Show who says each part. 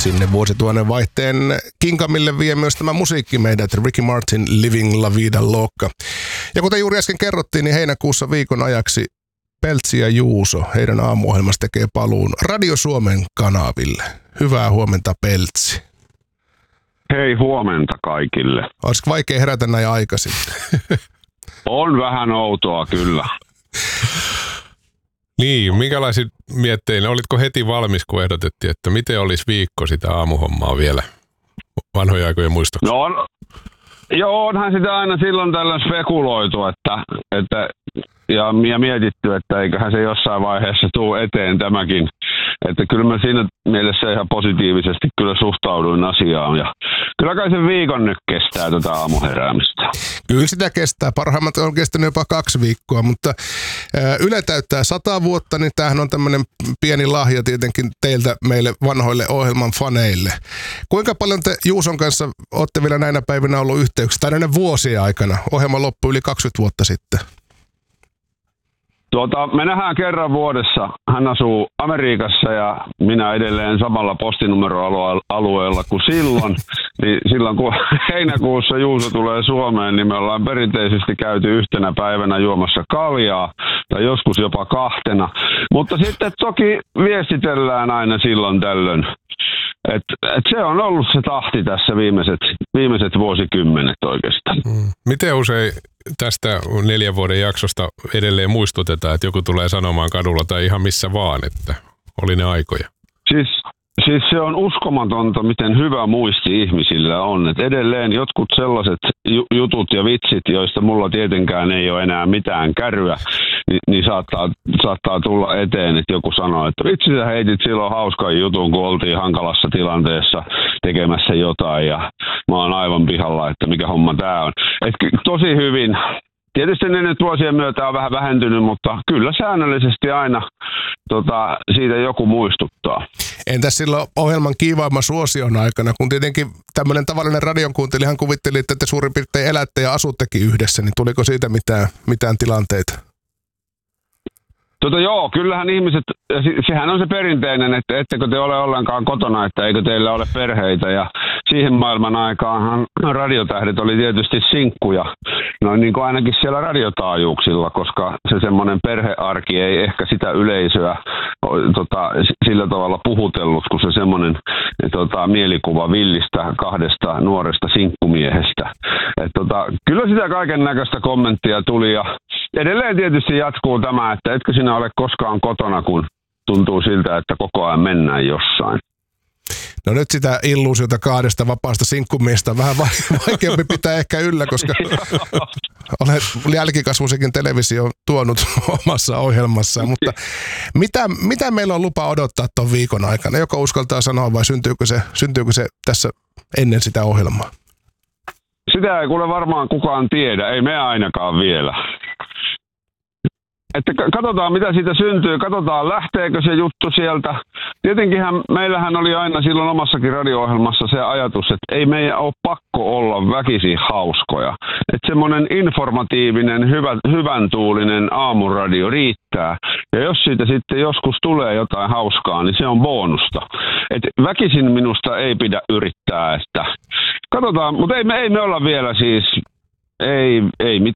Speaker 1: Sinne vuosituhannen vaihteen kinkamille vie myös tämä musiikki meidät, Ricky Martin, Living La Vida Loca. Ja kuten juuri äsken kerrottiin, niin heinäkuussa viikon ajaksi Peltsi ja Juuso, heidän aamuohjelmassa tekee paluun Radio Suomen kanaville. Hyvää huomenta, Peltsi.
Speaker 2: Hei, huomenta kaikille.
Speaker 1: Olisiko vaikea herätä näin aikaisin?
Speaker 2: On vähän outoa, kyllä.
Speaker 3: Niin, minkälaisin miettein, olitko heti valmis, kun ehdotettiin, että miten olisi viikko sitä aamuhommaa vielä vanhoja aikoja muistoksia?
Speaker 2: No joo, onhan sitä aina silloin tällöin spekuloitu, ja mietitty, että eiköhän se jossain vaiheessa tule eteen tämäkin. Että kyllä mä siinä mielessä ihan positiivisesti kyllä suhtauduin asiaan. Ja kyllä kai sen viikon nyt kestää tätä aamuheräämistä.
Speaker 1: Kyllä sitä kestää. Parhaimmat on kestänyt jopa 2 viikkoa, mutta Yle täyttää 100 vuotta, niin tämähän on tämmöinen pieni lahja tietenkin teiltä meille vanhoille ohjelman faneille. Kuinka paljon te Juuson kanssa olette vielä näinä päivinä ollut yhteyksissä, tai näiden vuosien aikana? Ohjelma loppui yli 20 vuotta sitten.
Speaker 2: Me nähdään kerran vuodessa. Hän asuu Amerikassa ja minä edelleen samalla postinumeroalueella kuin silloin. Niin silloin kun heinäkuussa Juuso tulee Suomeen, niin me ollaan perinteisesti käyty yhtenä päivänä juomassa kaljaa tai joskus jopa 2. Mutta sitten toki viestitellään aina silloin tällöin. Et se on ollut se tahti tässä viimeiset vuosikymmenet oikeastaan.
Speaker 3: Miten usein tästä 4 vuoden jaksosta edelleen muistutetaan, että joku tulee sanomaan kadulla tai ihan missä vaan, että oli ne aikoja?
Speaker 2: Siis se on uskomatonta, miten hyvä muisti ihmisillä on. Et edelleen jotkut sellaiset jutut ja vitsit, joista mulla tietenkään ei ole enää mitään kärryä, niin saattaa tulla eteen, että joku sanoo, että vitsi sä heitit silloin hauskan jutun, kun oltiin hankalassa tilanteessa tekemässä jotain ja mä oon aivan pihalla, että mikä homma tää on. Et tosi hyvin. Tietysti ne nyt vuosien myötä on vähän vähentynyt, mutta kyllä säännöllisesti aina siitä joku muistuttaa.
Speaker 1: Entäs silloin ohjelman kiivaimman suosion aikana, kun tietenkin tämmöinen tavallinen radionkuuntelijahan kuvitteli, että te suurin piirtein elätte ja asuttekin yhdessä, niin tuliko siitä mitään tilanteita?
Speaker 2: Joo, kyllähän ihmiset, sehän on se perinteinen, että ettekö te ole ollenkaan kotona, että eikö teillä ole perheitä. Ja siihen maailman aikaanhan radiotähdet oli tietysti sinkkuja, no niin kuin ainakin siellä radiotaajuuksilla, koska se semmoinen perhearki ei ehkä sitä yleisöä sillä tavalla puhutellut, kun se semmoinen mielikuva villistä 2 nuoresta sinkkumiehestä. Kyllä sitä kaiken näköistä kommenttia tuli ja edelleen tietysti jatkuu tämä, että etkö sinä ole koskaan kotona, kun tuntuu siltä, että koko ajan mennään jossain.
Speaker 1: No nyt sitä illuusiota 2 vapaasta sinkkumiestä on vähän vaikeampi pitää ehkä yllä, koska olet jälkikasvuisikin televisio tuonut omassa ohjelmassaan. Mutta mitä meillä on lupa odottaa tuon viikon aikana? Joko uskaltaa sanoa vai syntyykö se tässä ennen sitä ohjelmaa?
Speaker 2: Sitä ei kuule varmaan kukaan tiedä, ei me ainakaan vielä. Että katsotaan mitä siitä syntyy, katsotaan lähteekö se juttu sieltä. Tietenkinhän meillähän oli aina silloin omassakin radio-ohjelmassa se ajatus, että ei meidän ole pakko olla väkisin hauskoja. Että semmoinen informatiivinen, hyvän tuulinen aamuradio riittää. Ja jos siitä sitten joskus tulee jotain hauskaa, niin se on bonusta. Että väkisin minusta ei pidä yrittää, että katsotaan, mutta ei me olla vielä siis, ei mitään